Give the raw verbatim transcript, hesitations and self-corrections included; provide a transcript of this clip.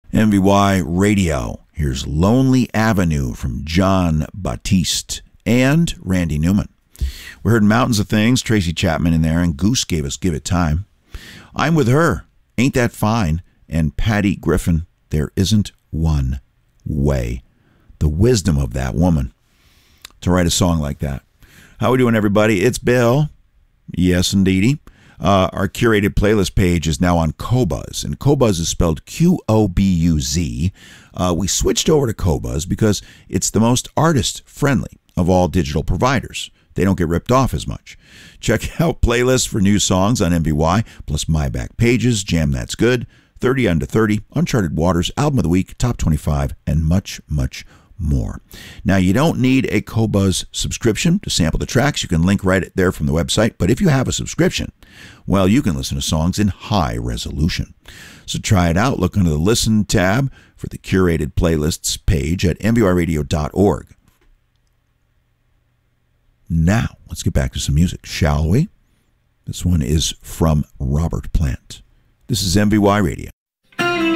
M V Y Radio. Here's Lonely Avenue from John Batiste and Randy Newman. We heard Mountains of Things, Tracy Chapman in there, and Goose gave us Give It Time. I'm With Her, Ain't That Fine, and Patty Griffin, There Isn't One Way. The wisdom of that woman to write a song like that. How we doing, everybody? It's Bill. Yes, indeedy. Uh, our curated playlist page is now on Qobuz, and Qobuz is spelled Q O B U Z. Uh, we switched over to Qobuz because it's the most artist-friendly of all digital providers. They don't get ripped off as much. Check out playlists for new songs on M V Y, plus My Back Pages, Jam That's Good, thirty Under thirty, Uncharted Waters, Album of the Week, Top twenty-five, and much, much more. Now, you don't need a Qobuz subscription to sample the tracks. You can link right there from the website. But if you have a subscription, well, you can listen to songs in high resolution. So try it out. Look under the Listen tab for the curated playlists page at M V Y radio dot org. Now, let's get back to some music, shall we? This one is from Robert Plant. This is M V Y Radio.